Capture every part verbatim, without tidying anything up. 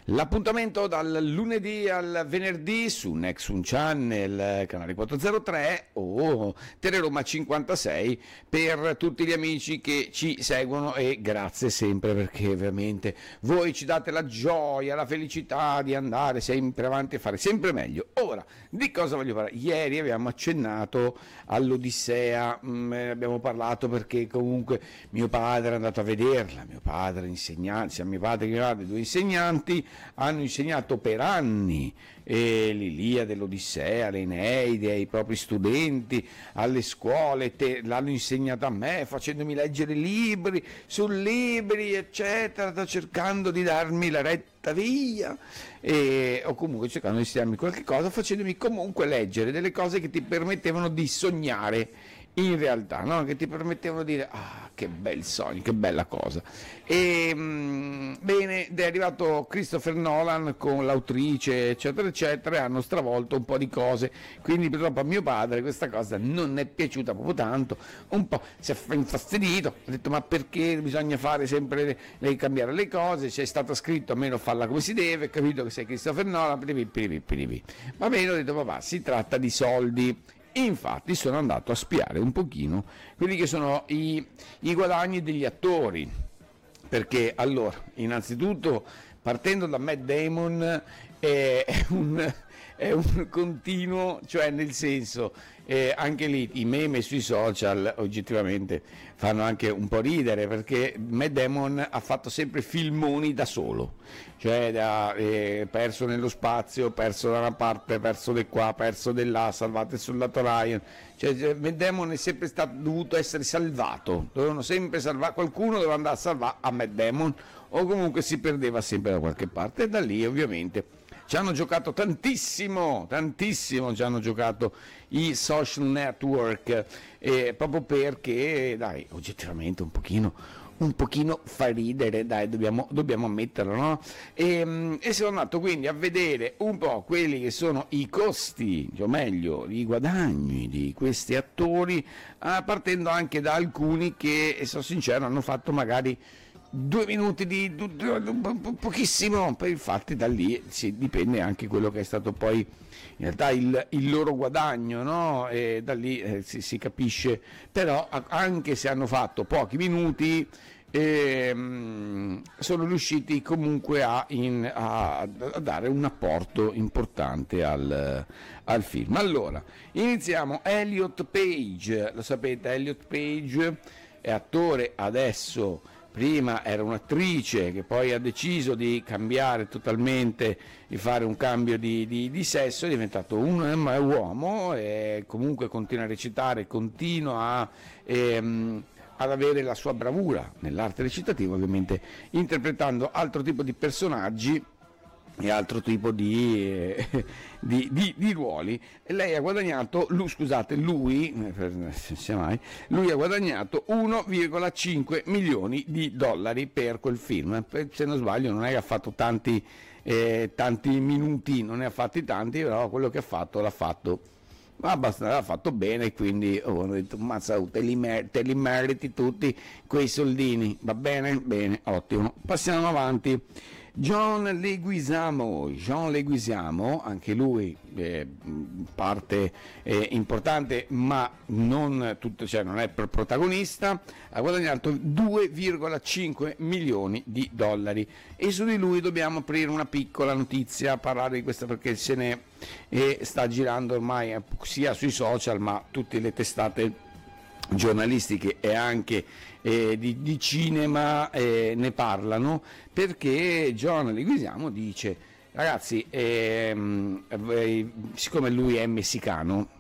L'appuntamento dal lunedì al venerdì su Nexun Channel, canale quattrocentotre o Teleroma cinquantasei per tutti gli amici che ci seguono, e grazie sempre perché veramente voi ci date la gioia, la felicità di andare sempre avanti e fare sempre meglio. Ora, di cosa voglio parlare? Ieri abbiamo accennato all'Odissea, mh, abbiamo parlato perché comunque mio padre è andato a vederla, mio padre insegnante, sia mio padre che mio padre, due insegnanti, hanno insegnato per anni eh, l'Iliade, l'Odissea, l'Eneide ai propri studenti, alle scuole, te, l'hanno insegnata a me facendomi leggere libri su libri eccetera, cercando di darmi la retta via, e, o comunque cercando di insegnarmi qualche cosa, facendomi comunque leggere delle cose che ti permettevano di sognare in realtà, no? Che ti permettevano di dire ah, che bel sogno, che bella cosa. E mh, bene, è arrivato Christopher Nolan con l'autrice eccetera eccetera, e hanno stravolto un po' di cose, quindi purtroppo a mio padre questa cosa non è piaciuta proprio tanto, un po' si è infastidito, ha detto ma perché bisogna fare sempre le, le, cambiare le cose, se è stato scritto almeno farla come si deve, capito che sei Christopher Nolan, piripi, piripi, piripi. Va bene, ho detto papà, si tratta di soldi. Infatti sono andato a spiare un pochino quelli che sono i, i guadagni degli attori, perché allora innanzitutto partendo da Matt Damon è un, è un continuo, cioè nel senso eh, anche lì i meme sui social oggettivamente fanno anche un po' ridere, perché Matt Damon ha fatto sempre filmoni da solo, cioè da, eh, perso nello spazio, perso da una parte, perso di qua, perso di là, salvate sul lato Ryan, cioè Matt Damon è sempre stato dovuto essere salvato, dovevano sempre salvare, qualcuno doveva andare a salvare a Matt Damon o comunque si perdeva sempre da qualche parte, e da lì ovviamente ci hanno giocato tantissimo, tantissimo ci hanno giocato i social network, eh, proprio perché, dai, oggettivamente un pochino, un pochino fa ridere, dai, dobbiamo, dobbiamo ammetterlo, no? E, e sono andato quindi a vedere un po' quelli che sono i costi, o meglio, i guadagni di questi attori, eh, partendo anche da alcuni che, sono sincero, hanno fatto magari due minuti di pochissimo, per infatti da lì si dipende anche quello che è stato poi in realtà il, il loro guadagno, no? E da lì eh, si, si capisce, però anche se hanno fatto pochi minuti ehm, sono riusciti comunque a, in, a, a dare un apporto importante al, al film. Allora iniziamo. Elliot Page, lo sapete, Elliot Page è attore adesso. Prima era un'attrice che poi ha deciso di cambiare totalmente, di fare un cambio di, di, di sesso, è diventato un, un uomo e comunque continua a recitare, continua a, ehm, ad avere la sua bravura nell'arte recitativa, ovviamente interpretando altro tipo di personaggi e altro tipo di, eh, di, di, di ruoli. E lei ha guadagnato, lui, scusate, lui, mai, lui ha guadagnato uno virgola cinque milioni di dollari per quel film. Se non sbaglio non è che ha fatto tanti, eh, tanti minuti, non ne ha fatti tanti, però quello che ha fatto l'ha fatto abbastanza, l'ha fatto bene, quindi oh, ho detto mazza, te li, mer- te li meriti tutti quei soldini, va bene? Bene, ottimo. Passiamo avanti. John Leguizamo, John Leguizamo, anche lui eh, parte eh, importante, ma non tutto, cioè non è protagonista, ha guadagnato due virgola cinque milioni di dollari, e su di lui dobbiamo aprire una piccola notizia, parlare di questa perché se ne eh, sta girando ormai eh, sia sui social, ma tutte le testate giornalistiche e anche eh, di, di cinema eh, ne parlano, perché John Leguizamo dice ragazzi ehm, eh, siccome lui è messicano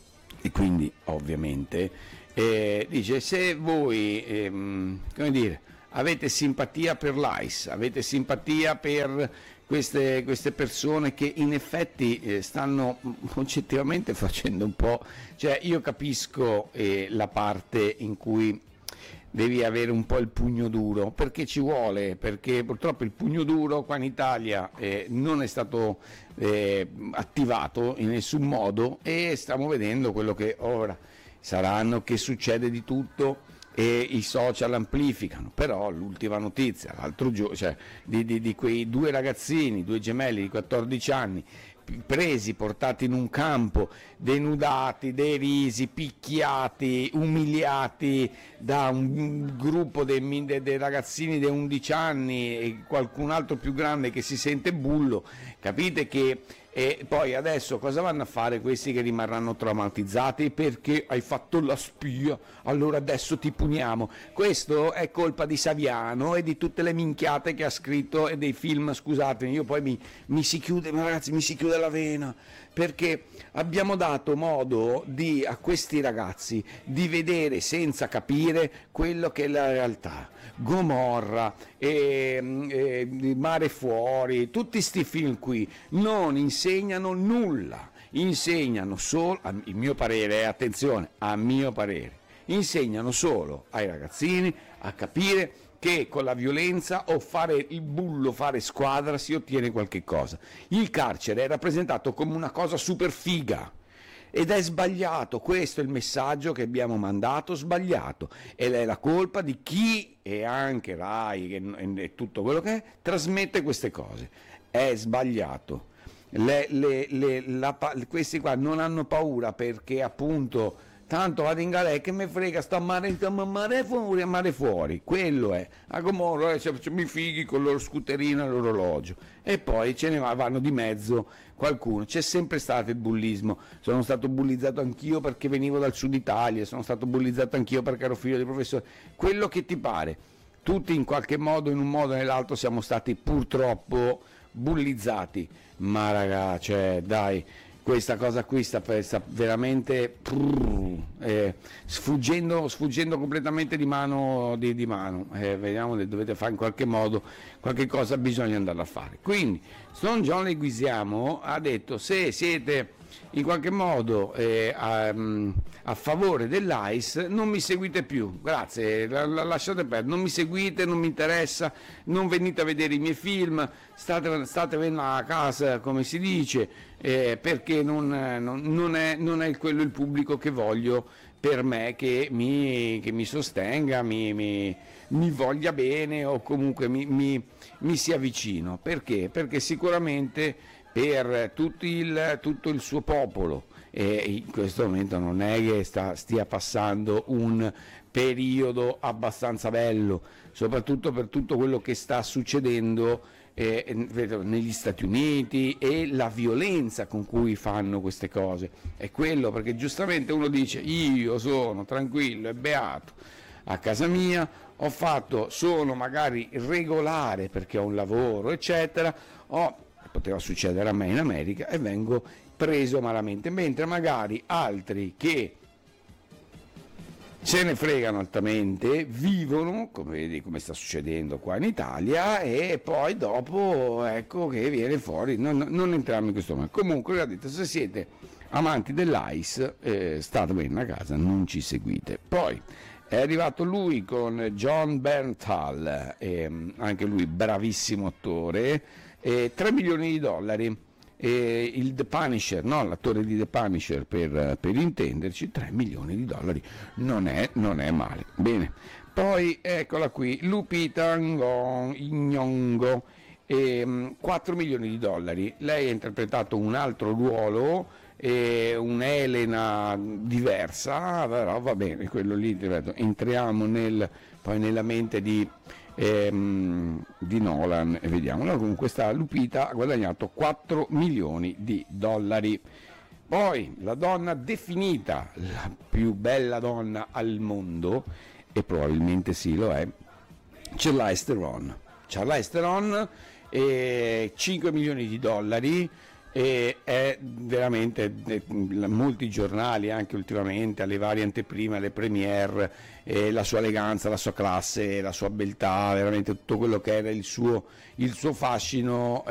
e quindi ovviamente eh, dice se voi ehm, come dire avete simpatia per l'I C E, avete simpatia per queste, queste persone che in effetti eh, stanno oggettivamente facendo un po', cioè io capisco eh, la parte in cui devi avere un po' il pugno duro, perché ci vuole, perché purtroppo il pugno duro qua in Italia eh, non è stato eh, attivato in nessun modo, e stiamo vedendo quello che ora saranno, che succede di tutto e i social amplificano. Però l'ultima notizia l'altro giorno, cioè di, di, di quei due ragazzini, due gemelli di quattordici anni presi, portati in un campo, denudati, derisi, picchiati, umiliati da un gruppo dei, dei, dei ragazzini di undici anni e qualcun altro più grande che si sente bullo, capite che e poi adesso cosa vanno a fare questi che rimarranno traumatizzati perché hai fatto la spia, allora adesso ti puniamo? Questo è colpa di Saviano e di tutte le minchiate che ha scritto e dei film, scusatemi, io poi mi, mi si chiude, ragazzi, mi si chiude la vena, perché abbiamo dato modo di, a questi ragazzi di vedere senza capire quello che è la realtà. Gomorra, e, e Mare Fuori, tutti sti film qui non insegnano nulla, insegnano solo, a mio parere, attenzione, a mio parere, insegnano solo ai ragazzini a capire che con la violenza o fare il bullo, fare squadra si ottiene qualche cosa. Il carcere è rappresentato come una cosa super figa. Ed è sbagliato, questo è il messaggio che abbiamo mandato, sbagliato, ed è la colpa di chi, e anche Rai e tutto quello che è, trasmette queste cose. È sbagliato. Le, le, le, la, questi qua non hanno paura perché appunto tanto vado in galera che mi frega, sta a mare, sta a mare fuori, a mare fuori, quello è, a Gomorra, eh, mi fighi con il loro scooterino e l'orologio, e poi ce ne vanno di mezzo qualcuno, c'è sempre stato il bullismo, sono stato bullizzato anch'io perché venivo dal sud Italia, sono stato bullizzato anch'io perché ero figlio di professore, quello che ti pare, tutti in qualche modo, in un modo o nell'altro siamo stati purtroppo bullizzati, ma raga, cioè dai, questa cosa qui sta, sta veramente prrr, eh, sfuggendo, sfuggendo completamente di mano, di, di mano. Eh, vediamo se dovete fare in qualche modo qualche cosa, bisogna andarla a fare. Quindi Don John Leguizamo ha detto: se siete in qualche modo eh, a, a favore dell'A I S non mi seguite più, grazie, la, la, lasciate perdere, non mi seguite, non mi interessa, non venite a vedere i miei film, state, statevene a casa, come si dice, eh, perché non, non, non, è, non è quello il pubblico che voglio per me, che mi, che mi sostenga, mi, mi, mi voglia bene o comunque mi, mi, mi sia vicino. Perché? Perché sicuramente per tutto il, tutto il suo popolo, e in questo momento non è che sta, stia passando un periodo abbastanza bello, soprattutto per tutto quello che sta succedendo eh, negli Stati Uniti e la violenza con cui fanno queste cose. È quello, perché giustamente uno dice: io sono tranquillo e beato a casa mia, ho fatto, sono magari regolare perché ho un lavoro eccetera, ho poteva succedere a me in America, e vengo preso malamente, mentre magari altri che se ne fregano altamente vivono, come vedi, come sta succedendo qua in Italia, e poi dopo ecco che viene fuori, non, non entriamo in questo momento. Comunque vi ho detto, se siete amanti dell'A I S eh, state bene a casa, non ci seguite. Poi è arrivato lui con John Bernthal, eh, anche lui bravissimo attore, eh, tre milioni di dollari, eh, il The Punisher, no, l'attore di The Punisher per, per intenderci, tre milioni di dollari, non è, non è male. Bene, poi eccola qui, Lupita Nyong'o, eh, quattro milioni di dollari, lei ha interpretato un altro ruolo, eh, un'Elena diversa, però va bene, quello lì, ripeto, entriamo nel, poi nella mente di Ehm, di Nolan e vediamo. No, comunque questa Lupita ha guadagnato quattro milioni di dollari. Poi la donna definita la più bella donna al mondo, e probabilmente sì lo è, Charlize Theron. Charlize Theron, eh, cinque milioni di dollari, e è veramente, eh, molti giornali anche ultimamente, alle varie anteprime, alle premiere, eh, la sua eleganza, la sua classe, la sua beltà, veramente tutto quello che era il suo, il suo fascino